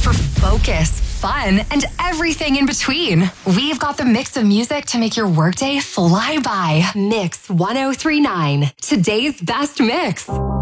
for focus, fun, and everything in between. We've got the mix of music to make your workday fly by. Mix 1039, today's best mix.